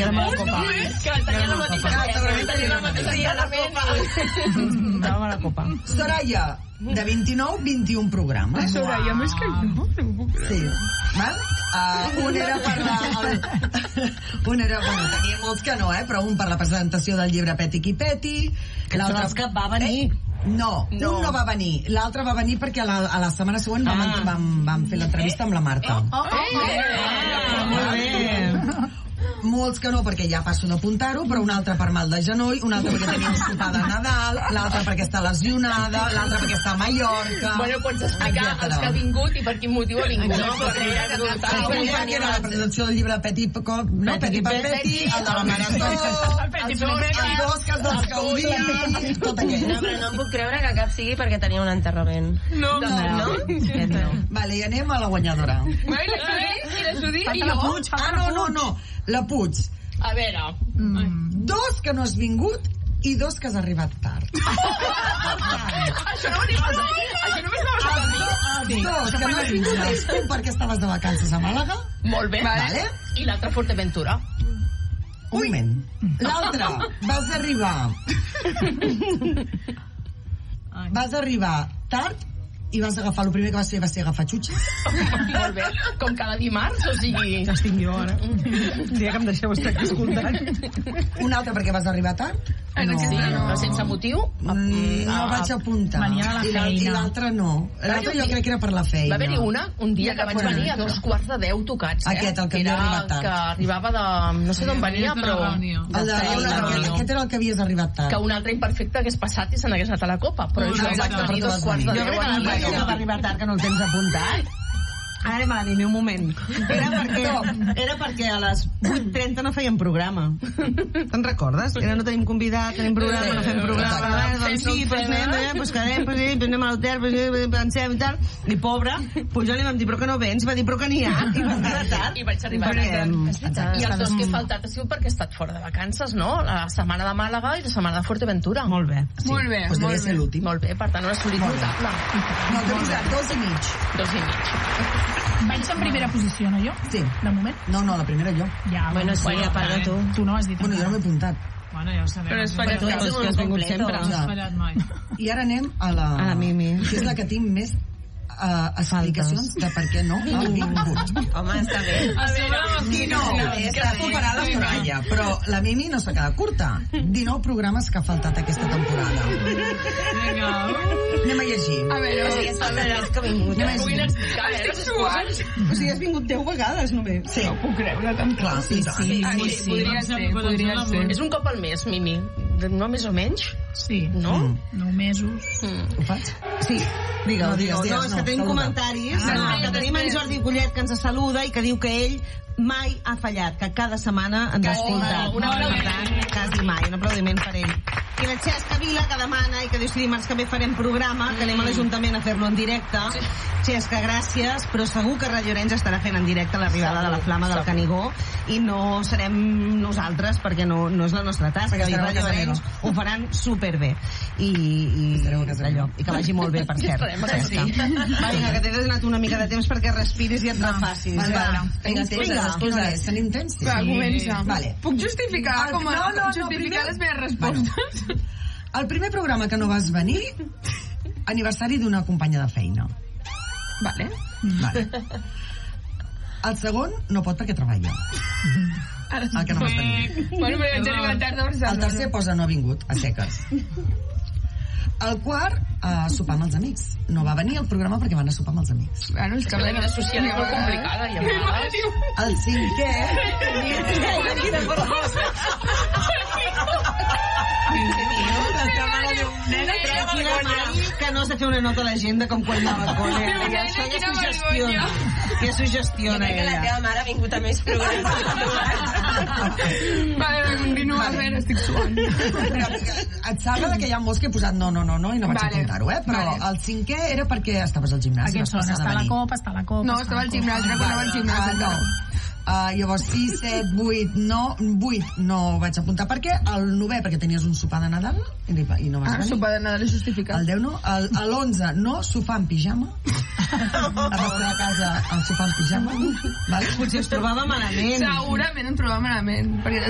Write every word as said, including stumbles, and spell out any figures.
queda mala copa. Que tenia la mateixa tenia la mateixa la pena. Estava mala copa. Soraya, de vint-i-nou, vint-i-un programes. Soraya, més que jo, no m'ho puc Sí. Val? Uh, un era per la... El, un era, bueno, tenia molts que no, eh? Però un per la presentació del llibre Peti qui Peti. L'altre que va venir. Eh, no, no, un no va venir. L'altre va venir perquè a la, a la setmana següent vam, Ah. vam, vam fer l'entrevista amb la Marta. Oh, oh, oh. Ah, molt bé. Molts que no, perquè ja passo d'apuntar-ho, però un altre per mal de genoll, un altre perquè tenia un sopar de Nadal, l'altre perquè està lesionada, l'altre perquè està a Mallorca... Bueno, pots explicar els que ha vingut i per quin motiu ha vingut. No, perquè era que perquè era la presentació del llibre Peti Cop, no, Peti per Peti, el de la Marató, el d'Òscar dels Caudills, tot aquell. No, però no em puc creure que cap sigui perquè tenia un enterrament. No, No, no? No. Vale, i anem a la guanyadora. Bueno, i la Judit i la jo. Puig. Ah, no, no, no. La Puig. A veure... Dos que no has vingut i dos que has arribat tard. Això no m'ho Això només m'ho Els dos que no has vingut és un perquè estaves de vacances a Màlaga. Molt bé. Vale. I l'altre a Forteventura. Un moment. L'altre, vas arribar... Vas arribar tard i vas agafar, el primer que vas fer va ser agafar xutxes. Molt bé. Com cada dimarts, o sigui... Ja estic jo, ara. El dia que em deixeu estar aquí escoltant. Un altre perquè vas arribar tard. No, sí, no, sense motiu. Mm, no vaig apuntar. Venia de la I l'al- I feina. l'altre no. L'altre jo crec que era per la feina. Va haver-hi una, un dia que vaig venir a dos quarts de deu tocats, eh? Aquest, el que havia era arribat tard. que arribava de... No sé d'on venia, però... El de, el, una aquest, reunió. aquest era el que havies arribat tard. Que un altre imperfecte hagués passat i se n'hagués anat a la copa. Però jo Exacte, vaig però venir tu dos vas quarts de venir. Jo deu. crec que no a va arribar tard, que no el tens apuntat. Ara anem a la Dimi, un moment. Era perquè, era perquè a les vuit trenta no fèiem programa. Te'n recordes? Era no tenim convidat, tenim programa, no fem programa. Eh, doncs sí, doncs anem, eh, doncs quedem, doncs sí, anem a l'hotel, doncs pensem i tal. I pobre, pues jo li vam dir, però que no vens? Va dir, però que n'hi ha. I va arribar tard. I vaig arribar tard. I els dos que he faltat ha sigut perquè he estat fora de vacances, no? La setmana de Màlaga i la setmana de Forteventura. Molt bé. Molt bé, Pues devia molt ser bé. l'últim. Molt bé, per tant, un assolit notable. No, t'he posat dos i mig. Dos i mig. Vaig en primera posició, no jo? Sí. De moment? No, no, la primera jo. Ja, Bueno, sí, a part de tu. Tu no has dit Bueno, jo no m'he apuntat. Bueno, ja ho sabem. Però has fallat Tu ets cap. un que has vingut completo. sempre. No has fallat mai. I ara anem a la... A la Mimi. Que és la que tinc més uh, explicacions de per què no ha vingut. Home, està bé. dinou, que ha superat la Soraya, però la Mimi no s'ha quedat curta. dinou programes que ha faltat aquesta temporada. Vinga. Anem a llegir. A veure, O sigui, és el més que ha vingut. Anem a Puguin llegir. explicar, eh? Els quants. O sigui, has vingut deu vegades només. Sí. no puc creure tant. Clar, sí, sí. Sí, Ah, sí, sí, podria ser, podria ser. És un cop al mes, Mimi. No més o menys, Sí, no? Mm. nou mesos. Mm. Ho faig? Sí, digue'l, No, digues, digue'l. digues, No, és que no, tenim saluda. comentaris. Ah. No, que tenim en Jordi Collet que ens saluda i que diu que ell mai ha fallat, que cada setmana ens ha escoltat. un aplaudiment. Per tant, quasi mai, un aplaudiment per ell. I la Xesca Vila, que demana i que diu si dimarts que ve farem programa, que anem a l'Ajuntament a fer-lo en directe. Xesca, gràcies, però segur que Radio Arenys estarà fent en directe l'arribada de la Flama del Canigó i no serem nosaltres perquè no, no és la nostra tasca. Perquè I estareu a Radio casa Arenys meva. ho faran superbé. I, i, Estareu a casa allò, meva. i que vagi molt bé, per cert. Estarem a casa Xesca. Va, vinga, que t'he donat una mica de temps perquè respiris i et refacis. Vale, Va. va. Vinga, Vinga. excuses. Tenim temps? Va, comença. Vale. Puc justificar, El- com a, no, no, no, justificar primer- les meves respostes? El primer programa que no vas venir, aniversari d'una companya de feina. Vale. Vale. El segon no pot perquè treballa. Ara El que no vas venir. Bueno, però vaig arribar tard a Barcelona. El tercer posa no ha vingut, a seques. El quart, a sopar amb els amics. No va venir al programa perquè van a sopar amb els amics. Bueno, és Que la vida social és molt complicada i a vegades... El cinquè... Tranquil·la, Mari, que no has de fer una nota a l'agenda com quan anava al col·le. Ja, això ja suggestiona. Ja Jo suggestiona crec que la ella. teva mare ha vingut a més programes. Vale, continua, a veure, estic suant. Et salva que hi ha molts que he posat no, no, no, no, i no vaig Vale. apuntar-ho, eh? Però Vale. el cinquè era perquè estaves al gimnàs. Aquests són, està a la copa, està a la copa. No, estava al gimnàs, era quan anava al gimnàs. Ah, no. Uh, llavors sis, set, vuit, no, vuit no vaig apuntar perquè el novè perquè tenies un sopar de Nadal i, i no vas Ah, venir. sopar de Nadal és justificat. El deu no, el, a l'onze no, sopar en pijama a resta de casa el sopar en pijama, vale? Potser es trobava malament. Segurament em trobava malament, perquè